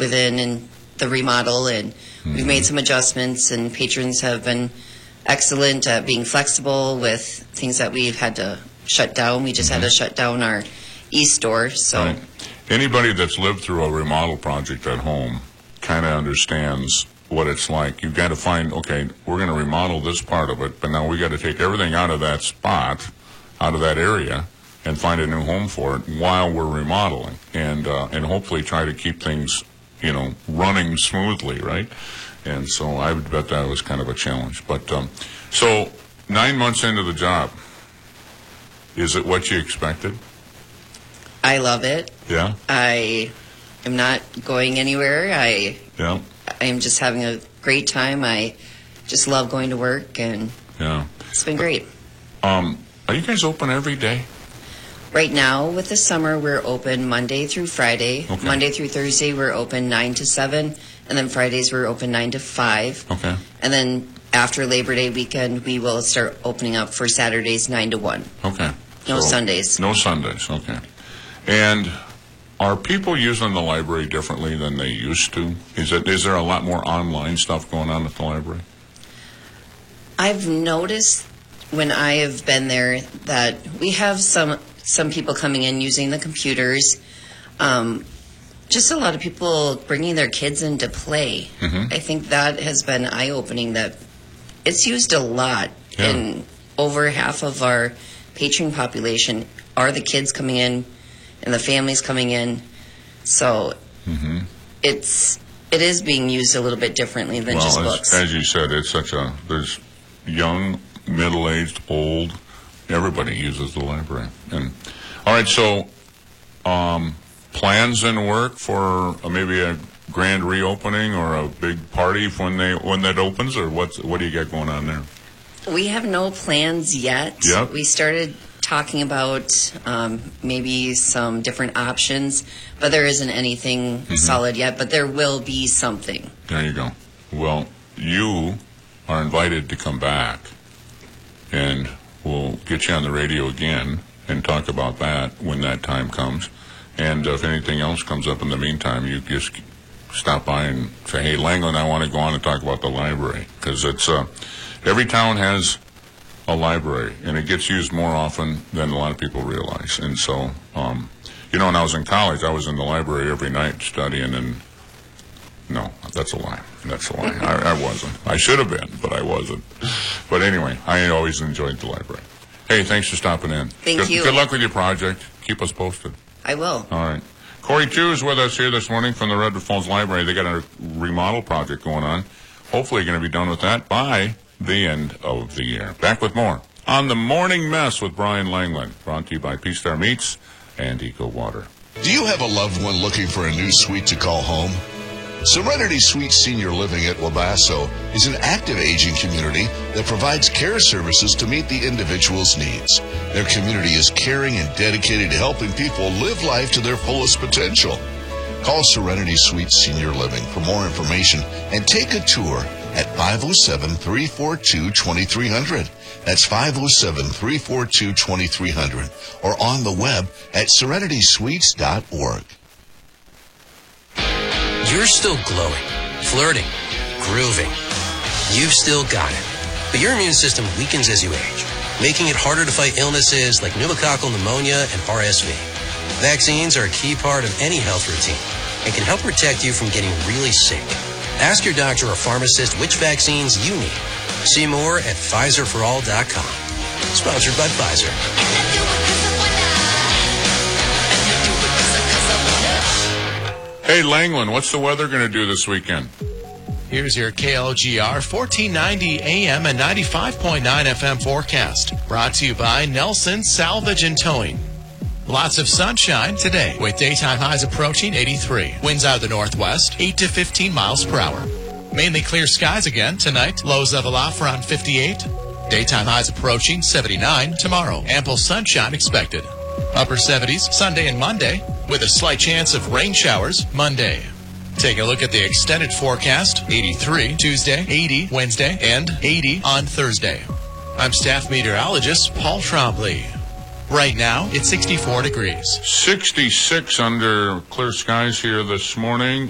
within and the remodel, and we've made some adjustments, and patrons have been excellent at being flexible with things that we've had to shut down. We just had to shut down our East store. So right. Anybody that's lived through a remodel project at home kind of understands what it's like. You've got to find, okay, we're going to remodel this part of it, but now we got to take everything out of that spot, out of that area, and find a new home for it while we're remodeling, and hopefully try to keep things, running smoothly, right? And so I would bet that was kind of a challenge. But so 9 months into the job, is it what you expected? I love it. Yeah. I am not going anywhere. I am just having a great time. I just love going to work, and it's been great. Are you guys open every day? Right now, with the summer, we're open Monday through Friday. Okay. Monday through Thursday, we're open 9 to 7, and then Fridays, we're open 9 to 5. Okay. And then after Labor Day weekend, we will start opening up for Saturdays 9 to 1. Okay. No Sundays. No Sundays, okay. And are people using the library differently than they used to? Is there a lot more online stuff going on at the library? I've noticed when I have been there that we have some people coming in using the computers. Just a lot of people bringing their kids in to play. I think that has been eye-opening, that it's used a lot. And over half of our patron population are the kids coming in and the families coming in. So it is being used a little bit differently than just books. As you said, it's there's young, middle-aged, old, everybody uses the library. And all right, so plans in work for maybe a grand reopening or a big party when that opens, or what do you got going on there? We have no plans yet. Yep. We started talking about maybe some different options, but there isn't anything solid yet, but there will be something. There you go. Well, you are invited to come back, and we'll get you on the radio again and talk about that when that time comes. And if anything else comes up in the meantime, you just stop by and say, hey, Langland, I want to go on and talk about the library, because it's every town has a library, and it gets used more often than a lot of people realize. And so, when I was in college, I was in the library every night studying, and no, that's a lie. I wasn't. I should have been, but I wasn't. But anyway, I always enjoyed the library. Hey, thanks for stopping in. Thank you. Good luck with your project. Keep us posted. I will. All right. Corey Chu is with us here this morning from the Redwood Falls Library. They got a remodel project going on. Hopefully going to be done with that by the end of the year. Back with more on The Morning Mess with Brian Langland, brought to you by Peace Star Meats and Eco Water. Do you have a loved one looking for a new suite to call home? Serenity Suite Senior Living at Wabasso is an active aging community that provides care services to meet the individual's needs. Their community is caring and dedicated to helping people live life to their fullest potential. Call Serenity Suite Senior Living for more information and take a tour at 507-342-2300. That's 507-342-2300, or on the web at serenitysweets.org. You're still glowing, flirting, grooving. You've still got it. But your immune system weakens as you age, making it harder to fight illnesses like pneumococcal pneumonia and RSV. Vaccines are a key part of any health routine and can help protect you from getting really sick. Ask your doctor or pharmacist which vaccines you need. See more at PfizerForAll.com. Sponsored by Pfizer. Hey, Langland, what's the weather going to do this weekend? Here's your KLGR 1490 AM and 95.9 FM forecast. Brought to you by Nelson Salvage and Towing. Lots of sunshine today with daytime highs approaching 83. Winds out of the northwest, 8 to 15 miles per hour. Mainly clear skies again tonight. Lows level off around 58. Daytime highs approaching 79 tomorrow. Ample sunshine expected. Upper 70s Sunday and Monday with a slight chance of rain showers Monday. Take a look at the extended forecast. 83 Tuesday, 80 Wednesday, and 80 on Thursday. I'm staff meteorologist Paul Trombley. Right now, it's 64 degrees. 66 under clear skies here this morning.